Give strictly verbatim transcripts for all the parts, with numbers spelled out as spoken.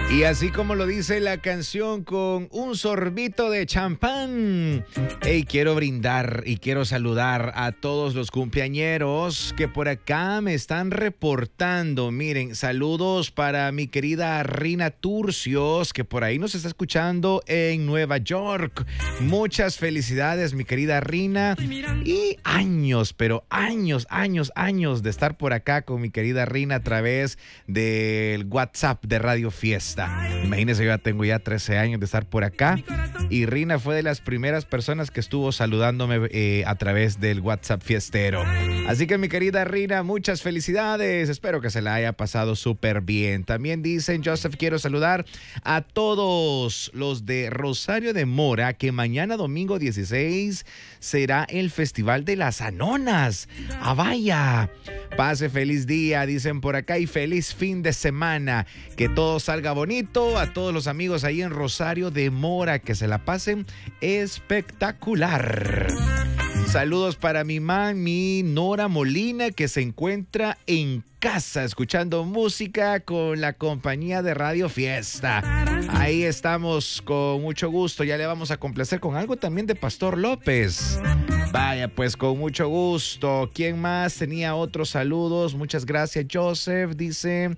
Y así como lo dice la canción, con un sorbito de champán. Hey, quiero brindar y quiero saludar a todos los cumpleañeros que por acá me están reportando. Miren, saludos para mi querida Rina Turcios, que por ahí nos está escuchando en Nueva York. Muchas felicidades, mi querida Rina. Y años, pero años, años, años de estar por acá con mi querida Rina a través del WhatsApp de Radio Fiesta. Imagínense, yo ya tengo ya trece años de estar por acá y Rina fue de las primeras personas que estuvo saludándome eh, a través del WhatsApp fiestero. Así que mi querida Rina, muchas felicidades. Espero que se la haya pasado súper bien. También dicen, Joseph, quiero saludar a todos los de Rosario de Mora, que mañana domingo dieciséis será el Festival de las Anonas. ¡Ah, vaya! Pase feliz día, dicen por acá, y feliz fin de semana. Que todo salga bonito. A todos los amigos ahí en Rosario de Mora, que se la pasen espectacular. Saludos para mi man, mi Nora Molina, que se encuentra en casa escuchando música con la compañía de Radio Fiesta. Ahí estamos con mucho gusto. Ya le vamos a complacer con algo también de Pastor López. Vaya, pues con mucho gusto. ¿Quién más tenía otros saludos? Muchas gracias, Joseph. Dice,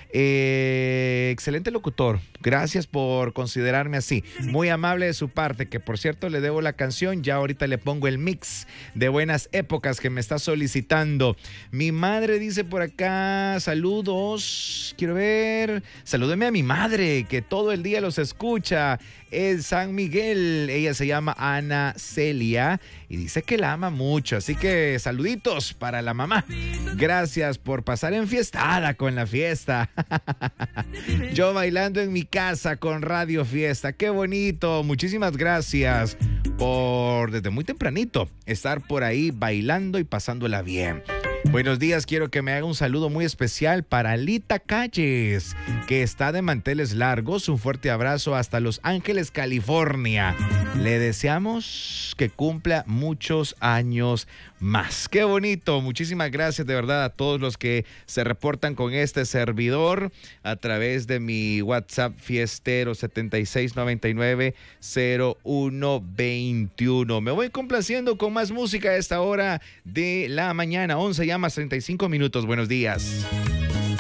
eh, excelente locutor. Gracias por considerarme así. Muy amable de su parte, que por cierto le debo la canción. Ya ahorita le pongo el mix de buenas épocas que me está solicitando. Mi madre dice por acá, saludos. Quiero ver. Salúdeme a mi madre, que todo el día los escucha. Es San Miguel. Ella se llama Ana Celia y dice que la ama mucho. Así que saluditos para la mamá. Gracias por pasar enfiestada con la fiesta. Yo bailando en mi casa con Radio Fiesta. Qué bonito. Muchísimas gracias por desde muy tempranito estar por ahí bailando y pasándola bien. Buenos días, quiero que me haga un saludo muy especial para Lita Calles, que está de manteles largos. Un fuerte abrazo hasta Los Ángeles, California. Le deseamos que cumpla muchos años más. ¡Qué bonito! Muchísimas gracias de verdad a todos los que se reportan con este servidor a través de mi WhatsApp fiestero setenta y seis noventa y nueve cero uno veintiuno. Me voy complaciendo con más música a esta hora de la mañana. once ya más treinta y cinco minutos. Buenos días.